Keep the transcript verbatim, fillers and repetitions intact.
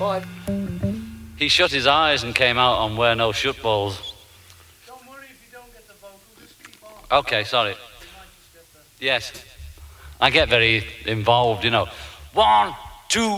five. He shut his eyes and came out on Where No Shut Balls. Don't worry if you don't get the vocal, just keep on. Okay, sorry. Yes. I get very involved, you know. One, two,